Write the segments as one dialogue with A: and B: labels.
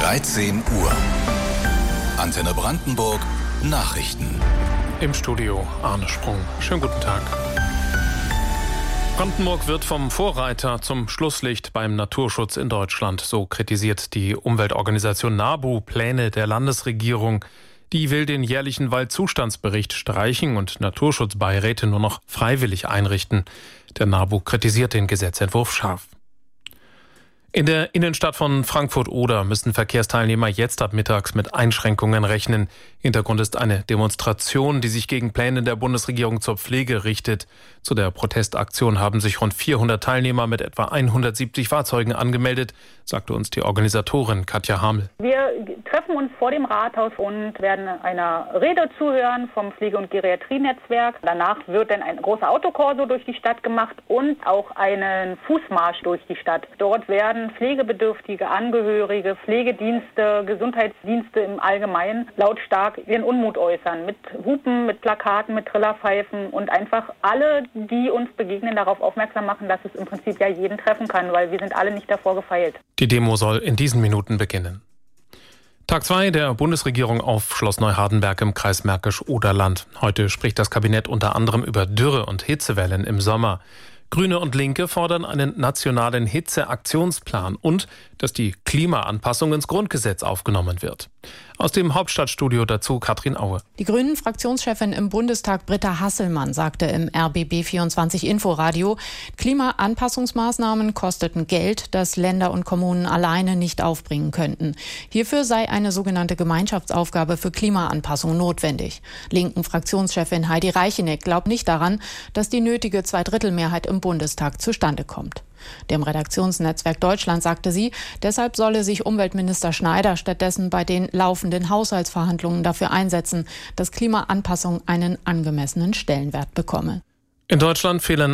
A: 13 Uhr. Antenne Brandenburg Nachrichten.
B: Im Studio Arne Sprung. Schönen guten Tag. Brandenburg wird vom Vorreiter zum Schlusslicht beim Naturschutz in Deutschland. So kritisiert die Umweltorganisation NABU Pläne der Landesregierung. Die will den jährlichen Waldzustandsbericht streichen und Naturschutzbeiräte nur noch freiwillig einrichten. Der NABU kritisiert den Gesetzentwurf scharf. In der Innenstadt von Frankfurt-Oder müssen Verkehrsteilnehmer jetzt ab mittags mit Einschränkungen rechnen. Hintergrund ist eine Demonstration, die sich gegen Pläne der Bundesregierung zur Pflege richtet. Zu der Protestaktion haben sich rund 400 Teilnehmer mit etwa 170 Fahrzeugen angemeldet, sagte uns die Organisatorin Katja Hamel.
C: Wir treffen uns vor dem Rathaus und werden einer Rede zuhören vom Pflege- und Geriatrie-Netzwerk. Danach wird dann ein großer Autokorso durch die Stadt gemacht und auch einen Fußmarsch durch die Stadt. Dort werden pflegebedürftige Angehörige, Pflegedienste, Gesundheitsdienste im Allgemeinen lautstark ihren Unmut äußern. Mit Hupen, mit Plakaten, mit Trillerpfeifen und einfach alle, die uns begegnen, darauf aufmerksam machen, dass es im Prinzip ja jeden treffen kann, weil wir sind alle nicht davor gefeilt.
B: Die Demo soll in diesen Minuten beginnen. Tag 2 der Bundesregierung auf Schloss Neuhardenberg im Kreis Märkisch-Oderland. Heute spricht das Kabinett unter anderem über Dürre- und Hitzewellen im Sommer. Grüne und Linke fordern einen nationalen Hitzeaktionsplan und dass die Klimaanpassung ins Grundgesetz aufgenommen wird. Aus dem Hauptstadtstudio dazu Katrin Aue.
D: Die Grünen-Fraktionschefin im Bundestag Britta Hasselmann sagte im RBB24 Inforadio, Klimaanpassungsmaßnahmen kosteten Geld, das Länder und Kommunen alleine nicht aufbringen könnten. Hierfür sei eine sogenannte Gemeinschaftsaufgabe für Klimaanpassung notwendig. Linken Fraktionschefin Heidi Reicheneck glaubt nicht daran, dass die nötige Zweidrittelmehrheit im Bundestag zustande kommt. Dem Redaktionsnetzwerk Deutschland sagte sie, deshalb solle sich Umweltminister Schneider stattdessen bei den laufenden Haushaltsverhandlungen dafür einsetzen, dass Klimaanpassung einen angemessenen Stellenwert bekomme.
B: In Deutschland fehlen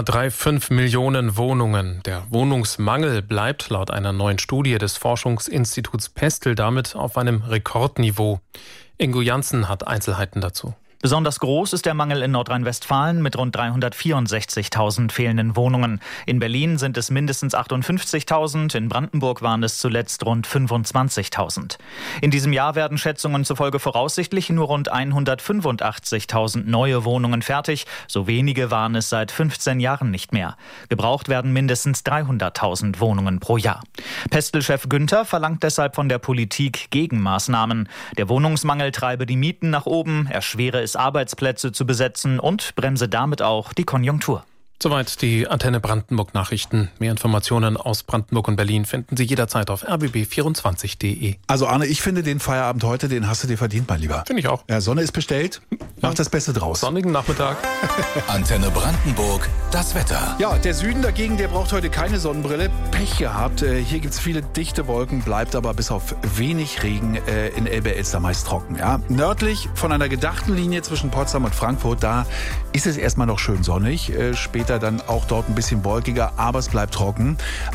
B: 1,35 Millionen Wohnungen. Der Wohnungsmangel bleibt laut einer neuen Studie des Forschungsinstituts Pestel damit auf einem Rekordniveau. Ingo Janssen hat Einzelheiten dazu.
E: Besonders groß ist der Mangel in Nordrhein-Westfalen mit rund 364.000 fehlenden Wohnungen. In Berlin sind es mindestens 58.000, in Brandenburg waren es zuletzt rund 25.000. In diesem Jahr werden Schätzungen zufolge voraussichtlich nur rund 185.000 neue Wohnungen fertig. So wenige waren es seit 15 Jahren nicht mehr. Gebraucht werden mindestens 300.000 Wohnungen pro Jahr. Pestel-Chef Günther verlangt deshalb von der Politik Gegenmaßnahmen. Der Wohnungsmangel treibe die Mieten nach oben, erschwere es, Arbeitsplätze zu besetzen und bremse damit auch die Konjunktur.
B: Soweit die Antenne Brandenburg Nachrichten. Mehr Informationen aus Brandenburg und Berlin finden Sie jederzeit auf rbb24.de.
F: Also Arne, ich finde den Feierabend heute, den hast du dir verdient, mein Lieber.
B: Finde ich auch.
F: Ja, Sonne ist bestellt. Mach das Beste draus.
B: Sonnigen Nachmittag.
A: Antenne Brandenburg, das Wetter.
F: Ja, der Süden dagegen, der braucht heute keine Sonnenbrille. Pech gehabt. Hier gibt's viele dichte Wolken, bleibt aber bis auf wenig Regen in Elbe-Elster meist trocken. Ja. Nördlich von einer gedachten Linie zwischen Potsdam und Frankfurt, da ist es erstmal noch schön sonnig. Später dann auch dort ein bisschen wolkiger, aber es bleibt trocken.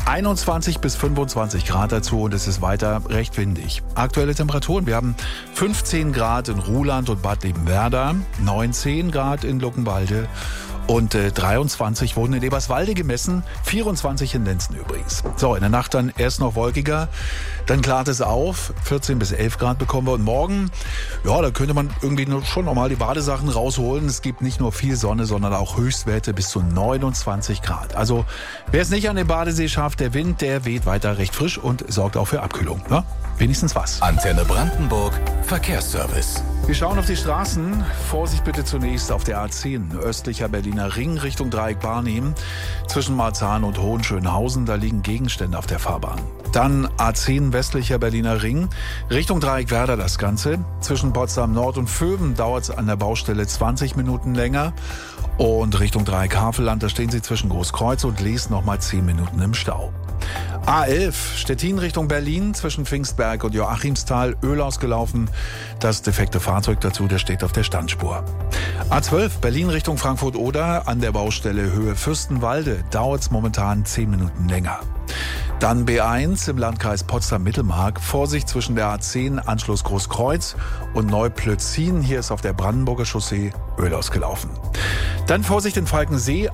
F: 21 bis 25 Grad dazu und es ist weiter recht windig. Aktuelle Temperaturen, wir haben 15 Grad in Ruhland und Bad Liebenwerda, 19 Grad in Luckenwalde und 23 wurden in Eberswalde gemessen, 24 in Lenzen übrigens. So, in der Nacht dann erst noch wolkiger, dann klart es auf, 14 bis 11 Grad bekommen wir und morgen, ja, da könnte man irgendwie schon nochmal die Badesachen rausholen. Es gibt nicht nur viel Sonne, sondern auch Höchstwerte bis zu 29 Grad. Also, wer es nicht an den Badesee schafft, der Wind, der weht weiter recht frisch und sorgt auch für Abkühlung. Ne? Wenigstens was.
A: Antenne Brandenburg, Verkehrsservice.
F: Wir schauen auf die Straßen. Vorsicht bitte zunächst auf der A10, östlicher Berliner Ring Richtung Dreieck Barnim. Zwischen Marzahn und Hohenschönhausen, da liegen Gegenstände auf der Fahrbahn. Dann A10 westlicher Berliner Ring Richtung Dreieck Werder das Ganze. Zwischen Potsdam Nord und Vöwen dauert es an der Baustelle 20 Minuten länger. Und Richtung Dreieck Havelland, da stehen Sie zwischen Großkreuz und Lees nochmal 10 Minuten im Stau. A11, Stettin Richtung Berlin, zwischen Pfingstberg und Joachimsthal, Öl ausgelaufen. Das defekte Fahrzeug dazu, der steht auf der Standspur. A12, Berlin Richtung Frankfurt-Oder, an der Baustelle Höhe Fürstenwalde, dauert es momentan 10 Minuten länger. Dann B1 im Landkreis Potsdam-Mittelmark. Vorsicht zwischen der A10 Anschluss Großkreuz und Neuplötzin. Hier ist auf der Brandenburger Chaussee Öl ausgelaufen. Dann Vorsicht in Falkensee,